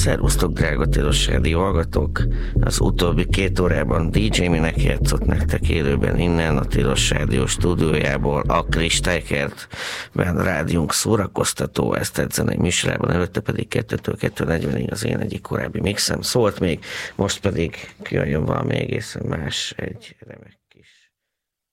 Szervusztok, drága Tilos Rádió hallgatók! Az utóbbi 2 órában DJ Minek játszott nektek élőben innen a Tilos Rádió stúdiójából, a Kristálykertben rádiónk szórakoztató eszterzenei műsorában, előtte pedig 2-től 2:40-ig az én egyik korábbi mixem szólt még, most pedig jöjjön valami egészen más, egy remek